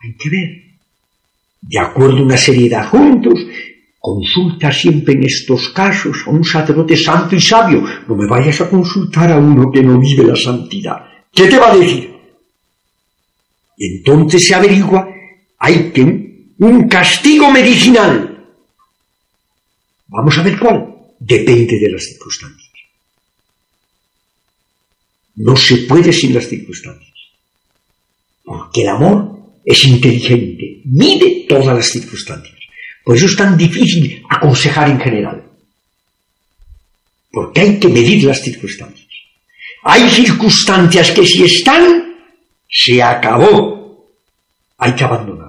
Hay que ver. De acuerdo a una serie de adjuntos, consulta siempre en estos casos a un sacerdote santo y sabio. No me vayas a consultar a uno que no vive la santidad. ¿Qué te va a decir? Y entonces se averigua, hay que un castigo medicinal. Vamos a ver cuál. Depende de las circunstancias. No se puede sin las circunstancias. Porque el amor es inteligente, mide todas las circunstancias. Por eso es tan difícil aconsejar en general. Porque hay que medir las circunstancias. Hay circunstancias que si están, se acabó. Hay que abandonar.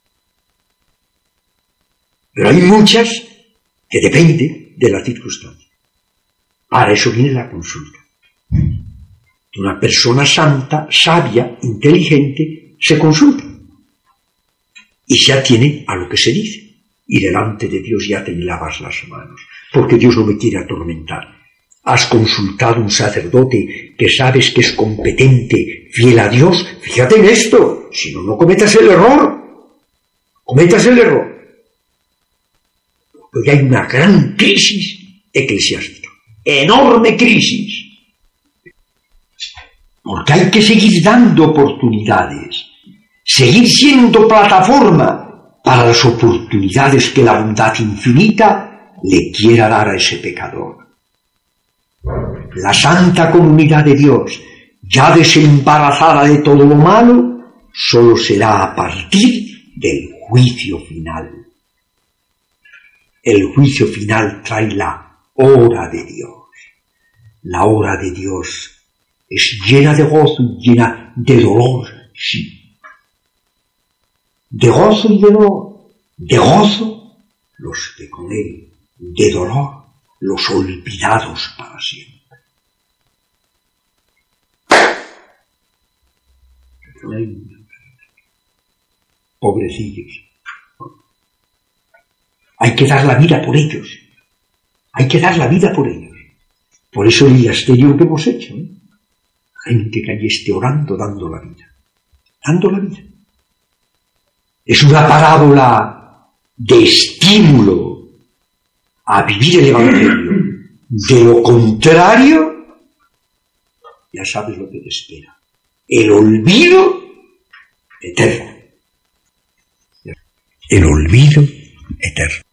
Pero hay muchas que dependen de la circunstancia. Para eso viene la consulta. Una persona santa, sabia, inteligente, se consulta. Y se atiene a lo que se dice. Y delante de Dios ya te lavas las manos. Porque Dios no me quiere atormentar. Has consultado a un sacerdote que sabes que es competente, fiel a Dios. Fíjate en esto. Si no, no cometas el error. Cometas el error. Porque hay una gran crisis eclesiástica. Enorme crisis. Porque hay que seguir dando oportunidades. Seguir siendo plataforma para las oportunidades que la bondad infinita le quiera dar a ese pecador. La santa comunidad de Dios, ya desembarazada de todo lo malo, solo será a partir del juicio final. El juicio final trae la hora de Dios. La hora de Dios es llena de gozo y llena de dolor, sí. De gozo y de dolor. De gozo, los que con él. De dolor, los olvidados para siempre. Pobrecillos. Hay que dar la vida por ellos. Hay que dar la vida por ellos. Por eso el diasterio que hemos hecho, ¿eh? Gente que allí esté orando, dando la vida. Dando la vida. Es una parábola de estímulo a vivir el Evangelio. De lo contrario, ya sabes lo que te espera. El olvido eterno. El olvido eterno.